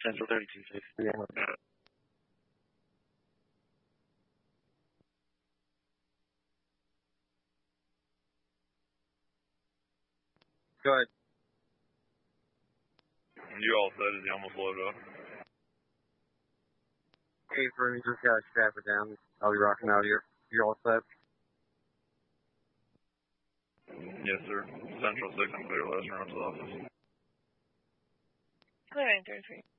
Central 3260. Yeah. Go ahead. You all said, is he almost loaded up? Hey, for me, just gotta strap it down. I'll be rocking out here. You're all set? Yes, sir. Central 6 and clear last round to the office. Clear 33.